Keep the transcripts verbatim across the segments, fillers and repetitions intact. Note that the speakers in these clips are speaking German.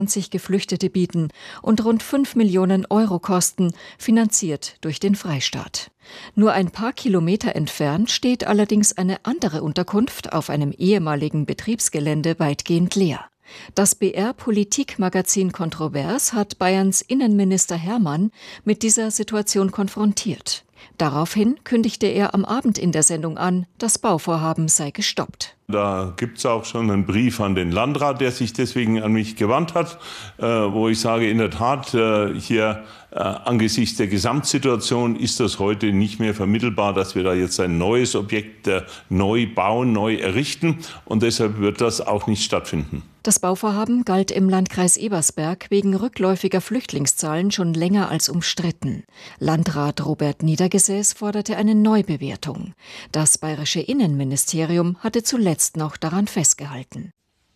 Geflüchtete bieten und rund fünf Millionen Euro kosten, finanziert durch den Freistaat. Nur ein paar Kilometer entfernt steht allerdings eine andere Unterkunft auf einem ehemaligen Betriebsgelände weitgehend leer. Das B R-Politikmagazin Kontrovers hat Bayerns Innenminister Hermann mit dieser Situation konfrontiert. Daraufhin kündigte er am Abend in der Sendung an, das Bauvorhaben sei gestoppt. Da gibt es auch schon einen Brief an den Landrat, der sich deswegen an mich gewandt hat, äh, wo ich sage, in der Tat, äh, hier äh, angesichts der Gesamtsituation ist das heute nicht mehr vermittelbar, dass wir da jetzt ein neues Objekt äh, neu bauen, neu errichten, und deshalb wird das auch nicht stattfinden. Das Bauvorhaben galt im Landkreis Ebersberg wegen rückläufiger Flüchtlingszahlen schon länger als umstritten. Landrat Robert Niedergesäß forderte eine Neubewertung. Das bayerische Innenministerium hatte zuletzt noch daran festgehalten.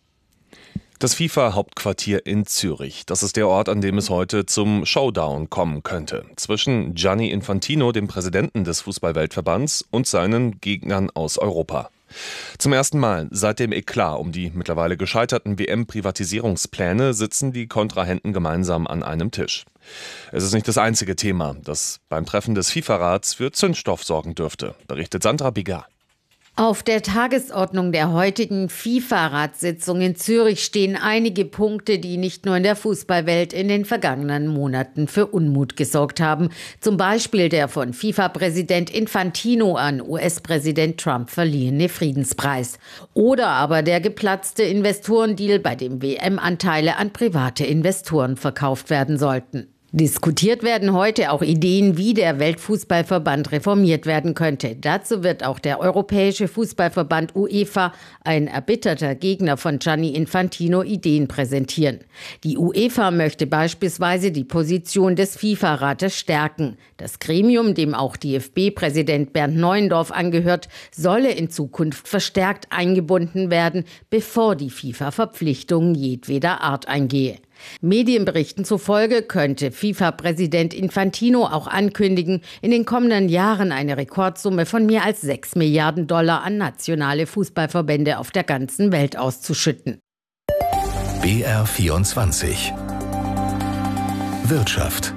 Das FIFA-Hauptquartier in Zürich. Das ist der Ort, an dem es heute zum Showdown kommen könnte. Zwischen Gianni Infantino, dem Präsidenten des Fußball-Weltverbands, und seinen Gegnern aus Europa. Zum ersten Mal seit dem Eklat um die mittlerweile gescheiterten W M-Privatisierungspläne sitzen die Kontrahenten gemeinsam an einem Tisch. Es ist nicht das einzige Thema, das beim Treffen des FIFA-Rats für Zündstoff sorgen dürfte, berichtet Sandra Bigard. Auf der Tagesordnung der heutigen FIFA-Ratssitzung in Zürich stehen einige Punkte, die nicht nur in der Fußballwelt in den vergangenen Monaten für Unmut gesorgt haben. Zum Beispiel der von FIFA-Präsident Infantino an U S-Präsident Trump verliehene Friedenspreis. Oder aber der geplatzte Investorendeal, bei dem W M-Anteile an private Investoren verkauft werden sollten. Diskutiert werden heute auch Ideen, wie der Weltfußballverband reformiert werden könnte. Dazu wird auch der Europäische Fußballverband UEFA, ein erbitterter Gegner von Gianni Infantino, Ideen präsentieren. Die UEFA möchte beispielsweise die Position des FIFA-Rates stärken. Das Gremium, dem auch D F B-Präsident Bernd Neuendorf angehört, solle in Zukunft verstärkt eingebunden werden, bevor die FIFA Verpflichtungen jedweder Art eingehe. Medienberichten zufolge könnte FIFA-Präsident Infantino auch ankündigen, in den kommenden Jahren eine Rekordsumme von mehr als sechs Milliarden Dollar an nationale Fußballverbände auf der ganzen Welt auszuschütten. B R vierundzwanzig Wirtschaft.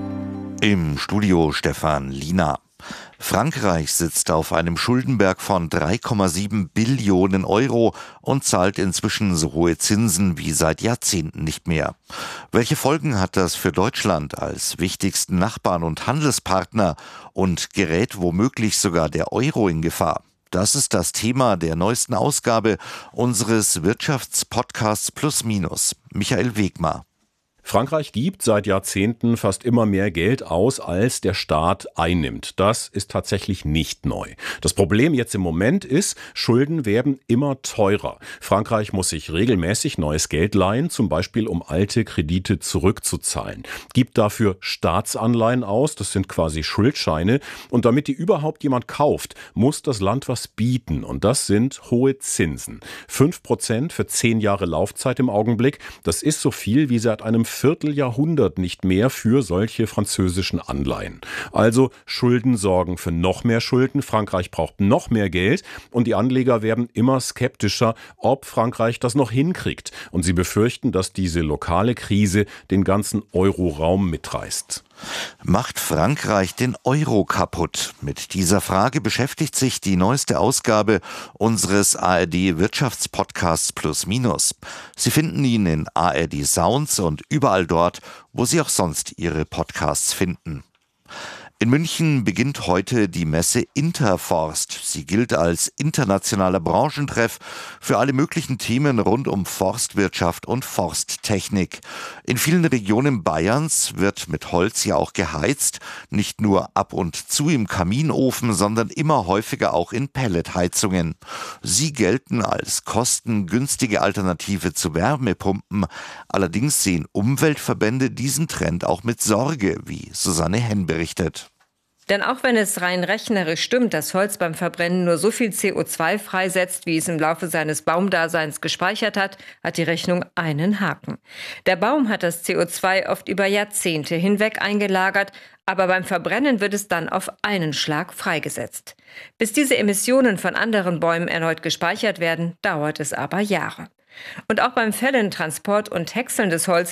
Im Studio Stefan Liener. Frankreich sitzt auf einem Schuldenberg von drei Komma sieben Billionen Euro und zahlt inzwischen so hohe Zinsen wie seit Jahrzehnten nicht mehr. Welche Folgen hat das für Deutschland als wichtigsten Nachbarn und Handelspartner, und gerät womöglich sogar der Euro in Gefahr? Das ist das Thema der neuesten Ausgabe unseres Wirtschaftspodcasts Plus Minus. Michael Wegmar. Frankreich gibt seit Jahrzehnten fast immer mehr Geld aus, als der Staat einnimmt. Das ist tatsächlich nicht neu. Das Problem jetzt im Moment ist, Schulden werden immer teurer. Frankreich muss sich regelmäßig neues Geld leihen, zum Beispiel um alte Kredite zurückzuzahlen. Gibt dafür Staatsanleihen aus, das sind quasi Schuldscheine. Und damit die überhaupt jemand kauft, muss das Land was bieten. Und das sind hohe Zinsen. Fünf Prozent für zehn Jahre Laufzeit im Augenblick. Das ist so viel wie seit einem Vierteljahrhundert nicht mehr für solche französischen Anleihen. Also Schulden sorgen für noch mehr Schulden. Frankreich braucht noch mehr Geld und die Anleger werden immer skeptischer, ob Frankreich das noch hinkriegt. Und sie befürchten, dass diese lokale Krise den ganzen Euroraum mitreißt. Macht Frankreich den Euro kaputt? Mit dieser Frage beschäftigt sich die neueste Ausgabe unseres A R D-Wirtschaftspodcasts Plus Minus. Sie finden ihn in A R D Sounds und überall dort, wo Sie auch sonst Ihre Podcasts finden. In München beginnt heute die Messe Interforst. Sie gilt als internationaler Branchentreff für alle möglichen Themen rund um Forstwirtschaft und Forsttechnik. In vielen Regionen Bayerns wird mit Holz ja auch geheizt, nicht nur ab und zu im Kaminofen, sondern immer häufiger auch in Pelletheizungen. Sie gelten als kostengünstige Alternative zu Wärmepumpen. Allerdings sehen Umweltverbände diesen Trend auch mit Sorge, wie Susanne Henn berichtet. Denn auch wenn es rein rechnerisch stimmt, dass Holz beim Verbrennen nur so viel C O zwei freisetzt, wie es im Laufe seines Baumdaseins gespeichert hat, hat die Rechnung einen Haken. Der Baum hat das C O zwei oft über Jahrzehnte hinweg eingelagert, aber beim Verbrennen wird es dann auf einen Schlag freigesetzt. Bis diese Emissionen von anderen Bäumen erneut gespeichert werden, dauert es aber Jahre. Und auch beim Fällen, Transport und Häckseln des Holzes